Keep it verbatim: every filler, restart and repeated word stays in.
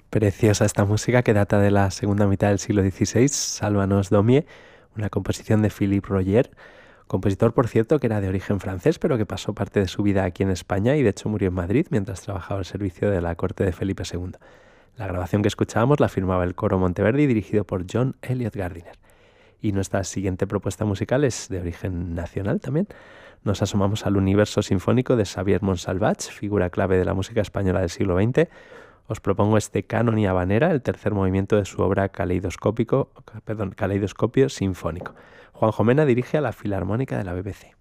Preciosa esta música que data de la segunda mitad del siglo dieciséis, Sálvanos Domie, una composición de Philippe Royer, compositor, por cierto, que era de origen francés, pero que pasó parte de su vida aquí en España y de hecho murió en Madrid mientras trabajaba al servicio de la corte de Felipe segundo. La grabación que escuchábamos la firmaba el Coro Monteverdi, dirigido por John Elliot Gardiner. Y nuestra siguiente propuesta musical es de origen nacional también. Nos asomamos al universo sinfónico de Xavier Montsalvatge, figura clave de la música española del siglo veinte. Os propongo este canon y habanera, el tercer movimiento de su obra Caleidoscópico, perdón, Caleidoscopio Sinfónico. Juanjo Mena dirige a la Filarmónica de la B B C.